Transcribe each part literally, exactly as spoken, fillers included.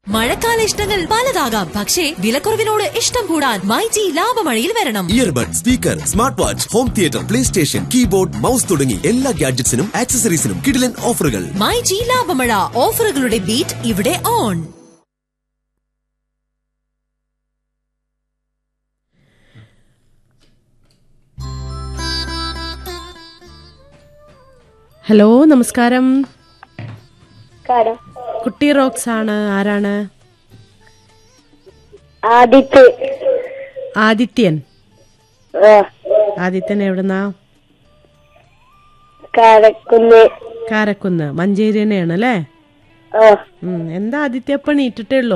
മഴക്കാല ഇഷ്ടങ്ങൾ പലതാകാം, പക്ഷേ വിലക്കുറവിനോട് ഇഷ്ടം കൂടാൻ മൈജി ലാഭമഴയിൽ വരണം. Earbud, speaker, smart watch, home theatre, play station, keyboard, mouse തുടങ്ങി എല്ലാ ഗാഡ്ജറ്റ്സിനും ആക്സസറീസിനും കിടിലൻ ഓഫറുകൾ. മൈജി ലാഭമഴ, ഓഫറുകളുടെ ബീറ്റ് ഇവിടെ ഓൺ. ഹലോ, നമസ്കാരം. കുട്ടി റോക്സ് ആണ്. ആരാണ്? ആദിത്യ. ആദിത്യൻ. ആദിത്യൻ എവിടുന്നാ? കാരക്കുന്ന്. കാരക്കുന്ന്, മഞ്ചേരി തന്നെയാണ് അല്ലേ? എന്താ ആദിത്യ ഇപ്പൊ നീറ്റിട്ടേ ഉള്ളോ?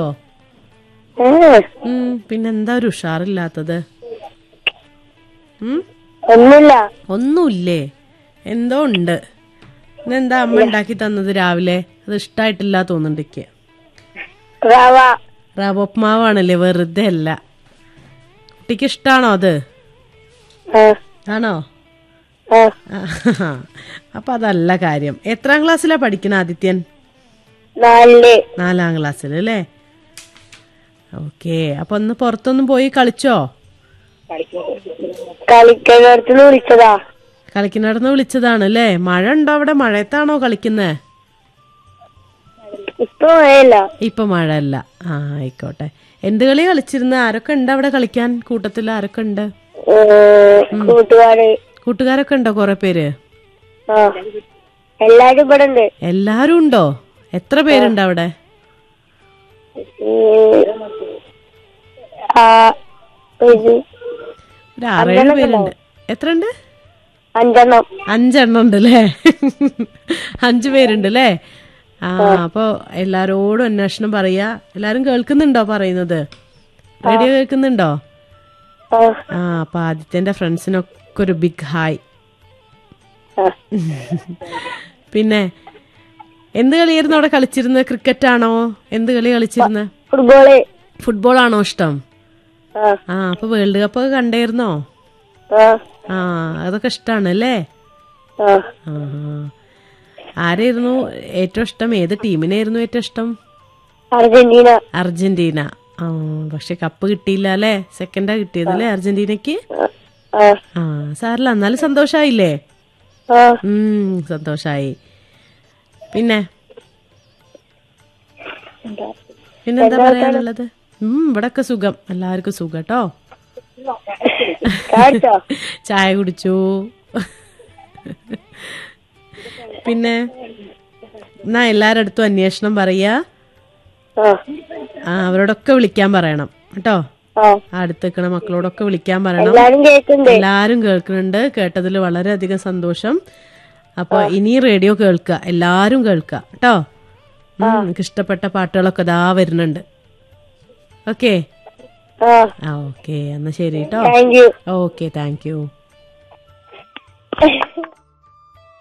പിന്നെന്താ ഒരു ഉഷാറില്ലാത്തത്? ഒന്നുമില്ല. ഒന്നുമില്ലേ? എന്തോ ഉണ്ട്. ഇന്നെന്താ അമ്മ ഉണ്ടാക്കി തന്നത് രാവിലെ? അത് ഇഷ്ടായിട്ടില്ല തോന്നുന്നുണ്ട്. റവ ഉപ്മാവാണല്ലേ, വെറുതെ അല്ല. കുട്ടിക്ക് ഇഷ്ടാണോ അത്? ആണോ? അപ്പൊ അതല്ല കാര്യം. എത്രാം ക്ലാസ്സിലാ പഠിക്കണ ആദിത്യൻ? നാലാം ക്ലാസ്സിൽ അല്ലേ? ഓക്കെ. അപ്പൊ ഒന്ന് പുറത്തൊന്നും പോയി കളിച്ചോ? കളിക്കുന്നിടത്തുനിന്ന് വിളിച്ചതാ. കളിക്കുന്നിടന്ന് വിളിച്ചതാണ് അല്ലേ? മഴ ഉണ്ടോ അവിടെ? മഴയത്താണോ കളിക്കുന്നേ? ഇപ്പൊ മഴയല്ല. ഇപ്പൊ മഴയല്ല. ആ, ആയിക്കോട്ടെ. എന്ത് കളി കളിച്ചിരുന്ന? ആരൊക്കെ ഉണ്ട് അവിടെ കളിക്കാൻ? കൂട്ടത്തിൽ ആരൊക്കെ ഉണ്ട്? കൂട്ടുകാര്. കൂട്ടുകാരൊക്കെ ഉണ്ടോ? കൊറേ പേര്? എല്ലാരും ഇവിടെ ഉണ്ട്. എല്ലാരും ഉണ്ടോ? എത്ര പേരുണ്ട് അവിടെ? ഒരു ആറേഴ് പേരുണ്ട്. എത്ര ഉണ്ട്? അഞ്ചെണ്ണം. അഞ്ചെണ്ണം ഉണ്ട് അല്ലേ? അഞ്ചു പേരുണ്ട് അല്ലേ? ആ, അപ്പൊ എല്ലാരോടും അന്വേഷണം പറയാ. എല്ലാരും കേൾക്കുന്നുണ്ടോ പറയുന്നത്? റേഡിയോ കേൾക്കുന്നുണ്ടോ? ആ, അപ്പൊ ആദിത്യന്റെ ഫ്രണ്ട്സിനൊക്കെ ഒരു ബിഗ് ഹായ്. പിന്നെ എന്ത് കളിയായിരുന്നു അവിടെ കളിച്ചിരുന്നത്? ക്രിക്കറ്റ് ആണോ? എന്ത് കളി കളിച്ചിരുന്നത്? ഫുട്ബോള്. ഫുട്ബോൾ ആണോ ഇഷ്ടം? ആ, അപ്പൊ വേൾഡ് കപ്പ് ഒക്കെ കണ്ടായിരുന്നോ? ആ, അതൊക്കെ ഇഷ്ടാണ് അല്ലേ? ആരായിരുന്നു ഏറ്റവും ഇഷ്ടം? ഏത് ടീമിനായിരുന്നു ഏറ്റവും ഇഷ്ടം? അർജന്റീന. അർജന്റീന. ആ, പക്ഷെ കപ്പ് കിട്ടിയില്ല അല്ലേ? സെക്കൻഡാ കിട്ടിയത് അല്ലേ അർജന്റീനക്ക്? ആ, സാറില്ല, എന്നാലും സന്തോഷായില്ലേ? ഉം, സന്തോഷായി. പിന്നെ പിന്നെന്താ പറയാനുള്ളത്? ഉം, ഇവിടൊക്കെ സുഖം. എല്ലാവർക്കും സുഖം കേട്ടോ. ചായ കുടിച്ചു. പിന്നെ എന്നാ എല്ലാരുടെ അടുത്തും അന്വേഷണം പറയാ. ആ, അവരോടൊക്കെ വിളിക്കാൻ പറയണം കേട്ടോ. അടുത്ത് നിൽക്കണ മക്കളോടൊക്കെ വിളിക്കാൻ പറയണം. എല്ലാരും കേൾക്കുന്നുണ്ട്. കേട്ടതിൽ വളരെയധികം സന്തോഷം. അപ്പൊ ഇനി റേഡിയോ കേൾക്കുക, എല്ലാരും കേൾക്കുക കേട്ടോ. എനിക്ക് ഇഷ്ടപ്പെട്ട പാട്ടുകളൊക്കെ ഇതാ വരുന്നുണ്ട്. ഓക്കെ. ആ, ഓക്കെ. എന്നാ ശരി കേട്ടോ. Okay, thank you.